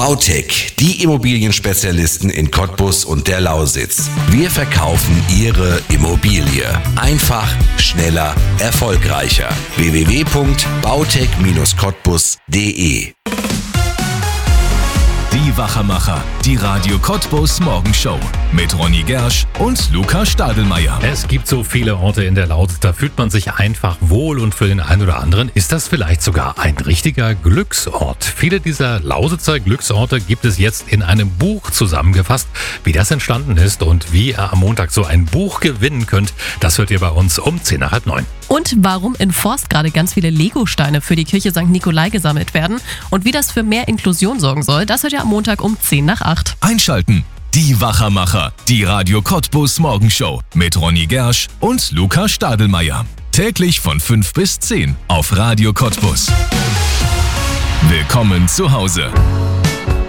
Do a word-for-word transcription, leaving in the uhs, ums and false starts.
Bautech, die Immobilienspezialisten in Cottbus und der Lausitz. Wir verkaufen Ihre Immobilie. Einfach, schneller, erfolgreicher. w w w punkt bautech Bindestrich cottbus punkt de Die Wachermacher, die Radio Cottbus Morgenshow mit Ronny Gersch und Luca Stadelmeier. Es gibt so viele Orte in der Lausitz, da fühlt man sich einfach wohl und für den einen oder anderen ist das vielleicht sogar ein richtiger Glücksort. Viele dieser Lausitzer Glücksorte gibt es jetzt in einem Buch zusammengefasst. Wie das entstanden ist und wie ihr am Montag so ein Buch gewinnen könnt, das hört ihr bei uns um zehn nach halb neun. Und warum in Forst gerade ganz viele Legosteine für die Kirche Sankt Nikolai gesammelt werden und wie das für mehr Inklusion sorgen soll, das hört ihr am Montag um zehn nach acht. Einschalten. Die Wachermacher, die Radio Cottbus Morgenshow mit Ronny Gersch und Luca Stadelmeier. Täglich von fünf bis zehn auf Radio Cottbus. Willkommen zu Hause.